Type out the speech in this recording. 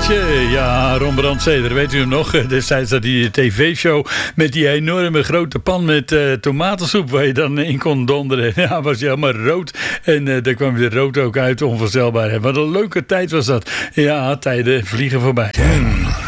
plaatje. Ja, Ron Brandsteder, weet u hem nog? Destijds dat die tv-show met die enorme grote pan met tomatensoep waar je dan in kon donderen. Ja, was je helemaal rood. En daar kwam je rood ook uit, onvoorstelbaar. Wat een leuke tijd was dat. Ja, tijden vliegen voorbij. 10,